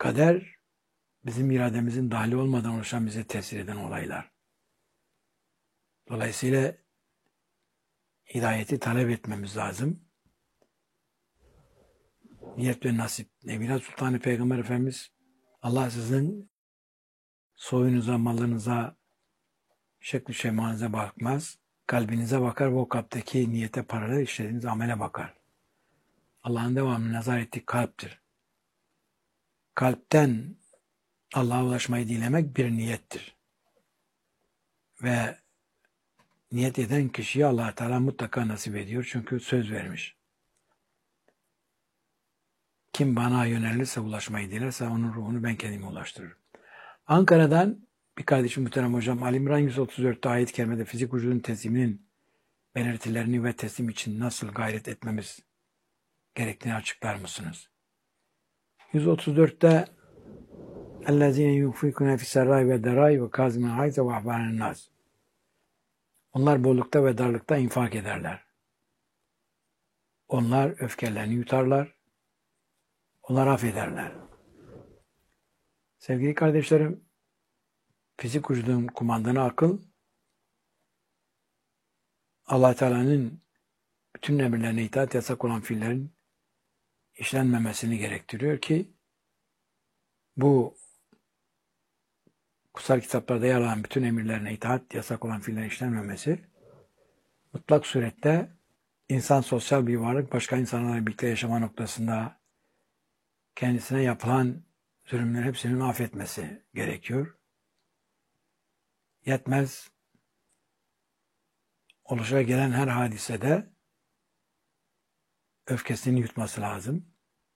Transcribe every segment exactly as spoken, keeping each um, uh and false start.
Kader, bizim irademizin dahili olmadan oluşan, bize tesir eden olaylar. Dolayısıyla hidayeti talep etmemiz lazım. Niyet ve nasip. Nebila Sultanı Peygamber Efendimiz, Allah sizin soyunuza, malınıza, şekli şemanıza bakmaz. Kalbinize bakar ve o kalpteki niyete paralel işlediğiniz amele bakar. Allah'ın devamlı nazar ettiği kalptir. Kalpten Allah'a ulaşmayı dilemek bir niyettir. Ve niyet eden kişiye Allah Teala mutlaka nasip ediyor. Çünkü söz vermiş. Kim bana yönelirse, ulaşmayı dilerse onun ruhunu ben kendime ulaştırırım. Ankara'dan bir kardeşim muhterem hocam, Ali İmran yüz otuz dörtte ayet-i kerimede fizik vücudun tesliminin belirtilerini ve teslim için nasıl gayret etmemiz gerektiğini açıklar mısınız? yüz otuz dörtte اَلَّذ۪ينَ يُنْفِقُونَ فِي السَّرَّاءِ وَالدَّرَاءِ وَكَاظِمِينَ الْغَيْظَ وَأَعْوَانَ النَّاسِ. Onlar bollukta ve darlıkta infak ederler. Onlar öfkelerini yutarlar. Onlar affederler. Sevgili kardeşlerim, fizik vücudun kumandanı akıl, Allah Teala'nın bütün emirlerine itaat, yasak olan fiillerin işlenmemesini gerektiriyor ki bu kutsal kitaplarda yer alan bütün emirlerine itaat, yasak olan fiillerin işlenmemesi mutlak surette insan sosyal bir varlık, başka insanlarla birlikte yaşama noktasında kendisine yapılan zulümlerin hepsinin affetmesi gerekiyor. Yetmez, oluşa gelen her hadisede öfkesini yutması lazım.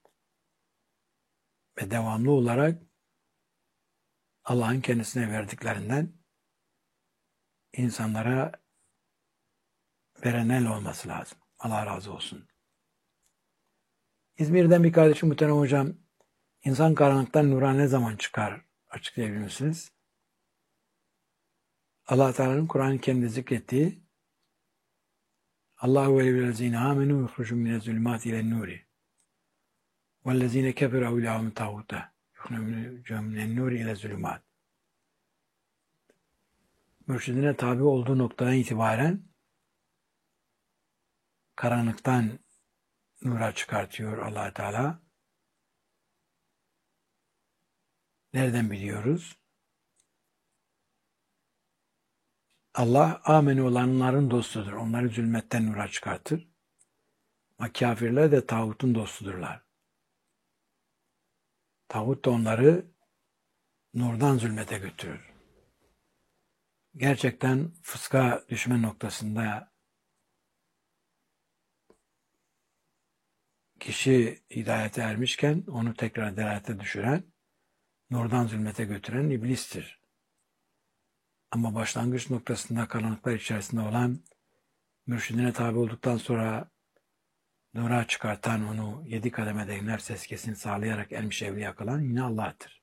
Ve devamlı olarak Allah'ın kendisine verdiklerinden insanlara veren el olması lazım. Allah razı olsun. İzmir'den bir kardeşim muhterem hocam, insan karanlıktan nura ne zaman çıkar? Açıklayabilir misiniz? Allah Teala'nın Kur'an-ı Kerim'de zikrettiği Allahu veliyyullezine amenu yukhrucum minez-zulümati ilen-nuri vellezine keferu evliyahum tağuta yukhrucum minen-nuri ile-zulümat. Mürşidine tabi olduğu noktadan itibaren karanlıktan nura çıkartıyor Allah Teala. Nereden biliyoruz? Allah ameni olanların dostudur. Onları zulmetten nura çıkartır. Ama kafirler de tağutun dostudurlar. Tağut da onları nurdan zulmete götürür. Gerçekten fıska düşme noktasında kişi hidayete ermişken onu tekrar delalete düşüren, nurdan zulmete götüren iblistir. Ama başlangıç noktasında karanlıklar içerisinde olan, mürşidine tabi olduktan sonra nura çıkartan, onu yedi kademede iner seskesini sağlayarak ermiş evliya kılan yine Allah'tır.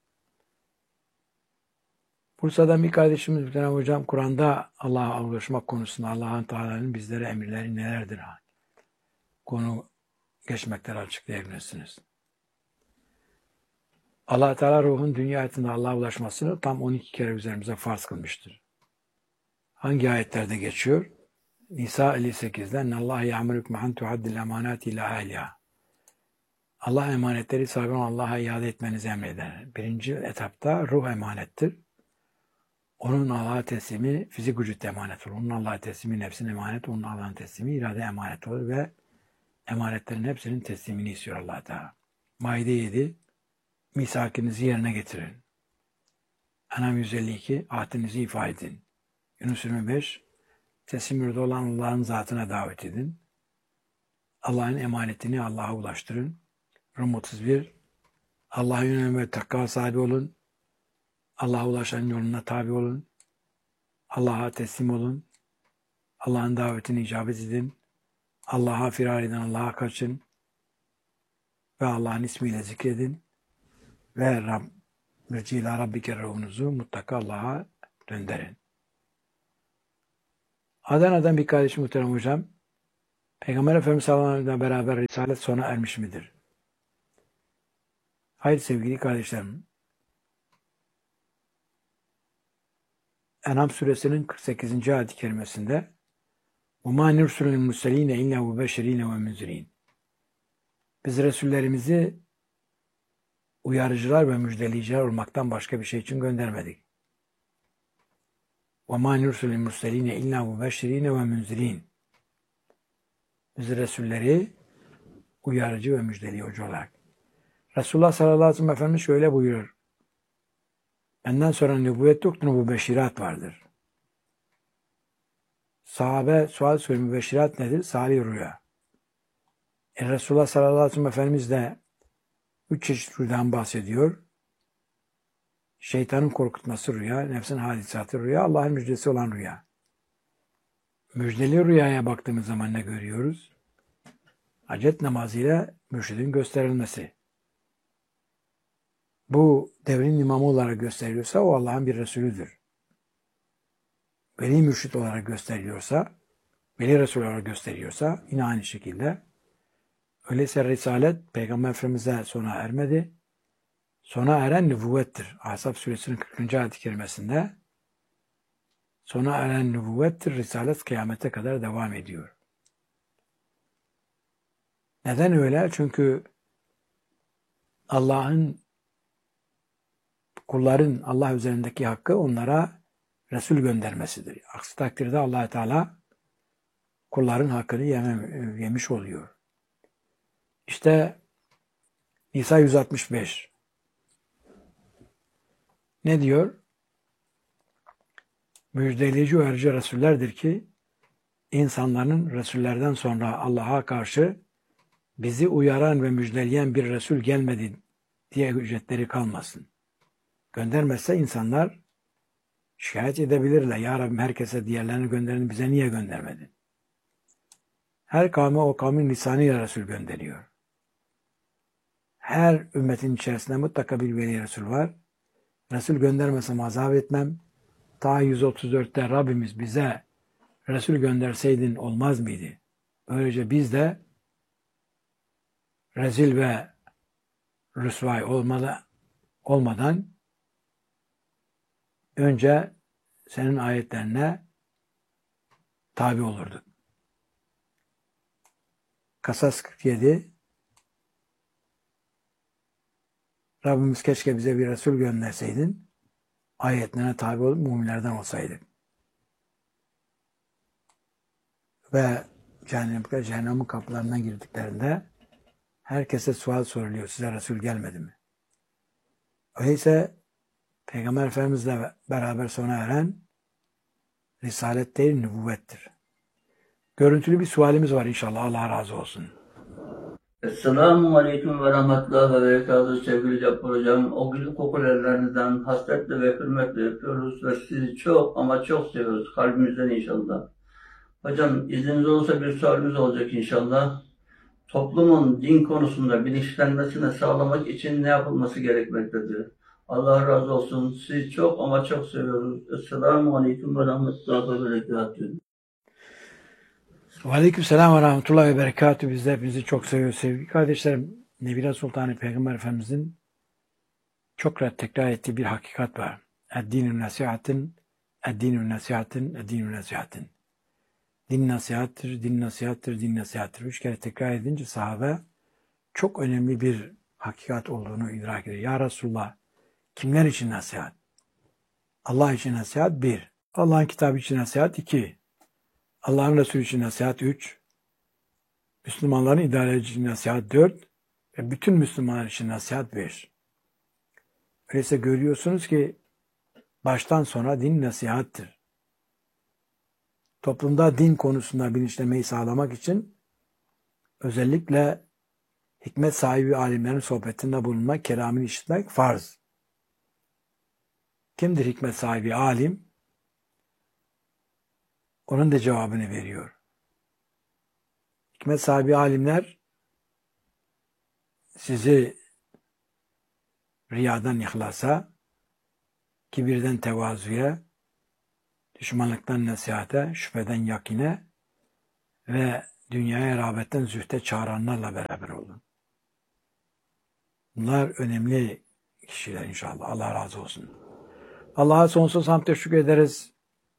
Bursa'dan bir kardeşimiz muhterem hocam, Kur'an'da Allah'a ulaşmak konusunda Allah'ın Teala'nın bizlere emirleri nelerdir? Konu geçmekten açıklayabilirsiniz. Allah Teala ruhun dünya hayatında Allah'a ulaşmasını tam on iki kere üzerimize farz kılmıştır. Hangi ayetlerde geçiyor? Nisa elli sekizde Allah ya'murukum an tu'addil emanati ila ahliha. Allah emanetleri sahibi Allah'a iade etmenizi emreder. Birinci etapta ruh emanettir. Onun Allah'a teslimi fizik vücut emanet olur. Onun Allah'a teslimi nefsin emanet, onun Allah'ın teslimi irade emanet olur ve emanetlerin hepsinin teslimini istiyor Allah Teala. Maide yedi misakinizi yerine getirin. Enam yüz elli iki ahdinizi ifa edin. Yunus yirmi beş teslim yurdu olan Allah'ın zatına davet edin. Allah'ın emanetini Allah'a ulaştırın. Rum otuz bir Allah'a yönelin ve takva sahibi olun. Allah'a ulaşan yoluna tabi olun. Allah'a teslim olun. Allah'ın davetini icabet edin. Allah'a firar edin, Allah'a kaçın. Ve Allah'ın ismiyle zikredin. Ve Rab, Mecila Rabbike ruhunuzu mutlaka Allah'a döndürün. Adana'dan bir kardeşim muhterem hocam, Peygamber Efendimiz sallallahu aleyhi ve sellem'le beraber Risalet sona ermiş midir? Hayır sevgili kardeşlerim, En'am suresinin kırk sekizinci ayet-i kerimesinde وَمَا نُرْسُلُ الْمُرْسَلِينَ اِلَّا وَبَشِر۪ينَ وَمُنْزِر۪ينَ Biz Resullerimizi uyarıcılar ve müjdeleyiciler olmaktan başka bir şey için göndermedik. وَمَا نُرْسُلُ الْمُرْسَلِينَ اِلَّا وَبَشِر۪ينَ وَمُنْزِر۪ينَ Biz Resulleri uyarıcı ve müjdeleyici olarak. Resulullah sallallahu aleyhi ve sellem Efendimiz şöyle buyurur. Benden sonra nübüvvet yoktur, mübeşşirat vardır. Sahabe sual soruyor, mübeşşirat nedir? Salih rüya. E Resulullah sallallahu aleyhi ve sellem Efendimiz de üç çeşit rüyadan bahsediyor. Şeytanın korkutması rüya, nefsin hadisatı rüya, Allah'ın müjdesi olan rüya. Müjdeli rüyaya baktığımız zaman ne görüyoruz? Hacet namazıyla mürşidin gösterilmesi. Bu devrin imamı olarak gösteriliyorsa o Allah'ın bir Resulüdür. Veli mürşid olarak gösteriliyorsa, veli Resul olarak gösteriyorsa yine aynı şekilde. Öyleyse Risalet Peygamber Efendimiz'e sona ermedi. Sona eren nübüvvettir. Ahzab suresinin kırkıncı ayet-i kerimesinde sona eren nübüvvettir. Risalet kıyamete kadar devam ediyor. Neden öyle? Çünkü Allah'ın kulların Allah üzerindeki hakkı onlara Resul göndermesidir. Aksi takdirde Allah Teala kulların hakkını yemem, yemiş oluyor. İşte Nisa yüz altmış beş ne diyor? Müjdeleyici uyarıcı Resullerdir ki insanların Resullerden sonra Allah'a karşı bizi uyaran ve müjdeleyen bir Resul gelmedi diye hüccetleri kalmasın. Göndermezse insanlar şikayet edebilirler. Ya Rabbim herkese diğerlerini gönderin, bize niye göndermedin? Her kavme o kavmin lisanıyla Resul gönderiyor. Her ümmetin içerisinde mutlaka bir veli Resul var. Resul göndermesem azap etmem. Ta yüz otuz dörtte Rabbimiz bize Resul gönderseydin olmaz mıydı? Böylece biz de rezil ve rüsvay olmadan, olmadan önce senin ayetlerine tabi olurduk. Kasas kırk yedi Rabbimiz keşke bize bir Resul gönderseydin, ayetlerine tabi olup müminlerden olsaydık. Ve cehennemlikler cehennemin kapılarından girdiklerinde herkese sual soruluyor. Size Resul gelmedi mi? Öyleyse Peygamber Efendimizle beraber sona eren Risalet değil, nübüvvettir. Görüntülü bir sualimiz var inşallah. Allah razı olsun. Esselamu Aleyküm ve Rahmetullahi ve Berekatuhu sevgili Cabbar Hocam. O gül kokulu ellerinizden hasretle ve hürmetle öpüyoruz ve sizi çok ama çok seviyoruz. Kalbimizden inşallah. Hocam izniniz olursa bir sualimiz olacak inşallah. Toplumun din konusunda bilinçlenmesini sağlamak için ne yapılması gerekmektedir? Allah razı olsun. Sizi çok ama çok seviyoruz. Esselamu Aleyküm ve Rahmetullahi ve Berekatuhu. Aleyküm selam ve rahmetullahi ve berekatuhu. Biz de hepinizi çok seviyoruz sevgili kardeşlerim. Nebila Sultanı Peygamber Efendimizin çok rahat tekrar ettiği bir hakikat var. Ed-dinü nasihatin, ed-dinü nasihatin, ed-dinü nasihatin. Din nasihattır, din nasihattır, din nasihattır. Üç kere tekrar edince sahabe çok önemli bir hakikat olduğunu idrak ediyor. Ya Resulullah, kimler için nasihat? Allah için nasihat bir. Allah'ın kitabı için nasihat iki. Allah'ın Resulü için nasihat üç. Müslümanların idareci için nasihat dört. Ve bütün Müslümanlar için nasihat beş. Öyleyse görüyorsunuz ki baştan sona din nasihattır. Toplumda din konusunda bilinçlenmeyi sağlamak için özellikle hikmet sahibi alimlerin sohbetinde bulunmak, keramını işitmek farz. Kimdir hikmet sahibi alim? Onun da cevabını veriyor. Hikmet sahibi alimler sizi riyadan ihlasa, kibirden tevazuya, düşmanlıktan nasihate, şüpheden yakine ve dünyaya rağbetten zühte çağıranlarla beraber olun. Bunlar önemli kişiler inşallah. Allah razı olsun. Allah'a sonsuz hamd teşekkür ederiz.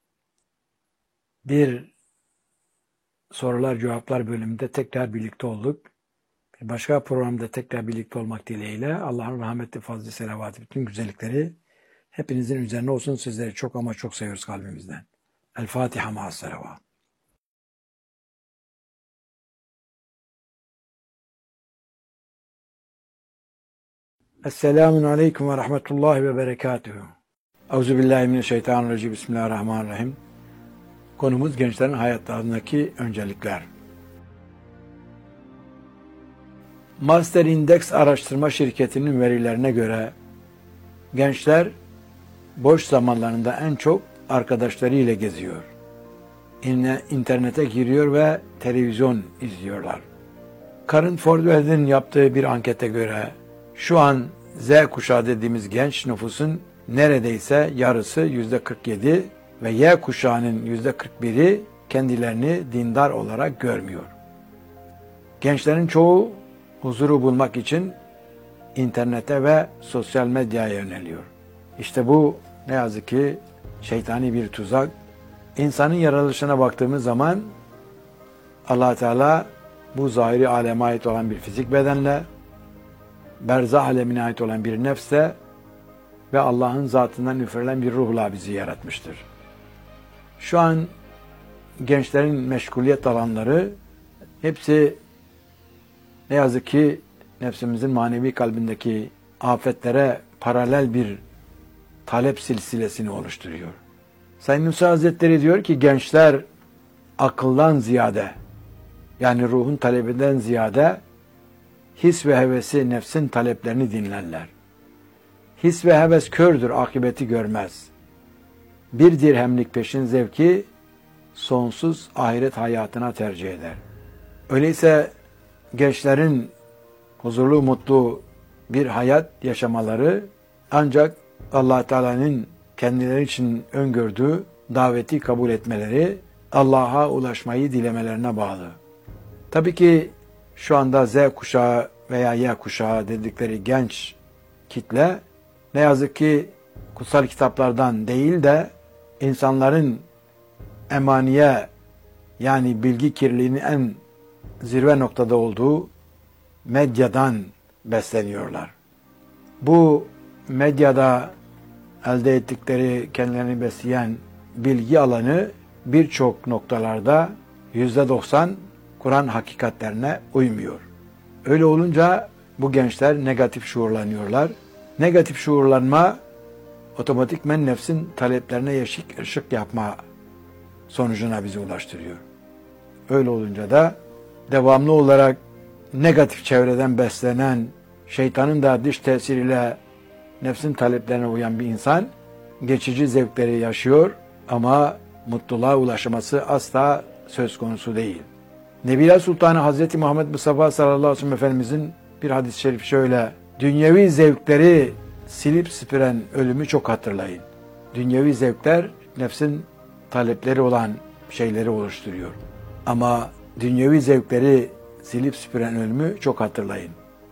Bir sorular cevaplar bölümünde tekrar birlikte olduk. Bir başka programda tekrar birlikte olmak dileğiyle Allah'ın rahmeti, fazlı, selavatı, bütün güzellikleri hepinizin üzerine olsun. Sizleri çok ama çok seviyoruz kalbimizden. El Fatiha ma'as selavat. Esselamun aleyküm ve rahmetullahi ve berekatuhu. Euzubillahimineşşeytanirracim. Bismillahirrahmanirrahim. Konumuz gençlerin hayatlarındaki öncelikler. Master Index araştırma şirketinin verilerine göre gençler boş zamanlarında en çok arkadaşlarıyla geziyor. İnternete giriyor ve televizyon izliyorlar. Karen Fordwell'in yaptığı bir ankete göre şu an Z kuşağı dediğimiz genç nüfusun neredeyse yarısı yüzde kırk yedi ve Y kuşağının yüzde kırk biri kendilerini dindar olarak görmüyor. Gençlerin çoğu huzuru bulmak için internete ve sosyal medyaya yöneliyor. İşte bu ne yazık ki şeytani bir tuzak. İnsanın yaratılışına baktığımız zaman Allah Teala bu zahiri aleme ait olan bir fizik bedenle, berzah alemine ait olan bir nefsle ve Allah'ın zatından üfürülen bir ruhla bizi yaratmıştır. Şu an gençlerin meşguliyet alanları hepsi ne yazık ki nefsimizin manevi kalbindeki afetlere paralel bir talep silsilesini oluşturuyor. Said Nursi Hazretleri diyor ki gençler akıldan ziyade, yani ruhun talebinden ziyade his ve hevesi, nefsin taleplerini dinlerler. His ve heves kördür, akıbeti görmez. Bir dirhemlik peşin zevki sonsuz ahiret hayatına tercih eder. Öyleyse gençlerin huzurlu, mutlu bir hayat yaşamaları ancak Allah Teala'nın kendileri için öngördüğü daveti kabul etmeleri, Allah'a ulaşmayı dilemelerine bağlı. Tabii ki şu anda Z kuşağı veya Y kuşağı dedikleri genç kitle ne yazık ki kutsal kitaplardan değil de insanların emaniye, yani bilgi kirliliğinin en zirve noktada olduğu medyadan besleniyorlar. Bu medyada elde ettikleri, kendilerini besleyen bilgi alanı birçok noktalarda yüzde doksan Kur'an hakikatlerine uymuyor. Öyle olunca bu gençler negatif şuurlanıyorlar. Negatif şuurlanma otomatikmen nefsin taleplerine ışık, ışık yapma sonucuna bizi ulaştırıyor. Öyle olunca da devamlı olarak negatif çevreden beslenen, şeytanın da dış tesiriyle nefsin taleplerine uyan bir insan geçici zevkleri yaşıyor ama mutluluğa ulaşması asla söz konusu değil. Nebiler Sultanı Hazreti Muhammed Mustafa sallallahu aleyhi ve sellem Efendimizin bir hadis-i şerif şöyle: dünyevi zevkleri silip süpüren ölümü çok hatırlayın. Dünyevi zevkler nefsin talepleri olan şeyleri oluşturuyor. Ama dünyevi zevkleri silip süpüren ölümü çok hatırlayın.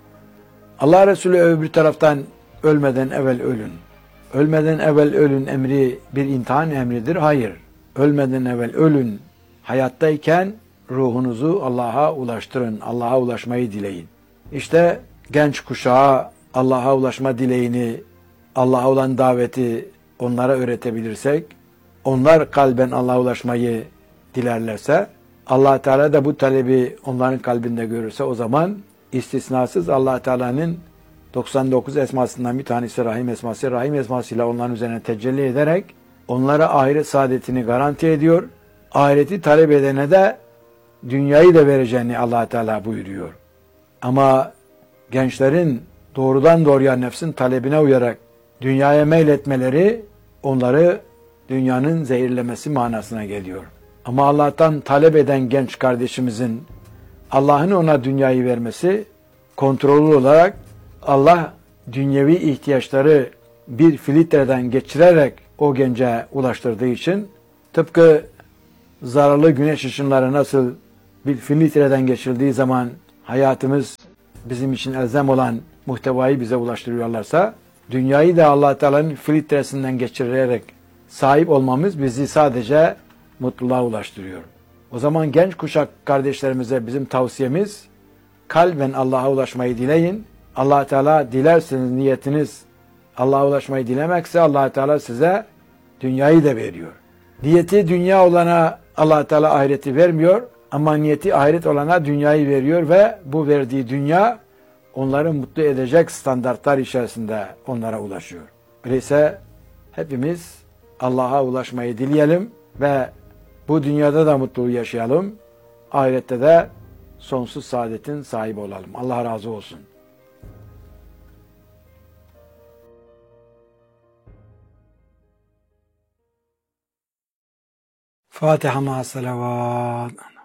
Allah Resulü öbür taraftan ölmeden evvel ölün. Ölmeden evvel ölün emri bir imtihan emridir. Hayır. Ölmeden evvel ölün. Hayattayken ruhunuzu Allah'a ulaştırın. Allah'a ulaşmayı dileyin. İşte genç kuşağa Allah'a ulaşma dileğini, Allah'a olan daveti onlara öğretebilirsek, onlar kalben Allah'a ulaşmayı dilerlerse, Allah Teala da bu talebi onların kalbinde görürse o zaman istisnasız Allah Teala'nın doksan dokuz esmasından bir tanesi Rahim esması, Rahim esmasıyla onların üzerine tecelli ederek onlara ahiret saadetini garanti ediyor. Ahireti talep edene de dünyayı da vereceğini Allah Teala buyuruyor. Ama gençlerin doğrudan doğruya nefsin talebine uyarak dünyaya meyletmeleri onları dünyanın zehirlemesi manasına geliyor. Ama Allah'tan talep eden genç kardeşimizin Allah'ın ona dünyayı vermesi kontrollü olarak Allah dünyevi ihtiyaçları bir filtreden geçirerek o gence ulaştırdığı için tıpkı zararlı güneş ışınları nasıl bir filtreden geçirildiği zaman hayatımız bizim için elzem olan muhtevayı bize ulaştırıyorlarsa, dünyayı da Allah Teala'nın filtresinden geçirerek sahip olmamız bizi sadece mutluluğa ulaştırıyor. O zaman genç kuşak kardeşlerimize bizim tavsiyemiz, kalben Allah'a ulaşmayı dileyin. Allah Teala dilerseniz niyetiniz Allah'a ulaşmayı dilemekse Allah Teala size dünyayı da veriyor. Niyeti dünya olana Allah Teala ahireti vermiyor ama niyeti ahiret olana dünyayı veriyor ve bu verdiği dünya onları mutlu edecek standartlar içerisinde onlara ulaşıyor. Öyleyse hepimiz Allah'a ulaşmayı dileyelim ve bu dünyada da mutluluğu yaşayalım. Ahirette de sonsuz saadetin sahibi olalım. Allah razı olsun. Fatiha ma salavat.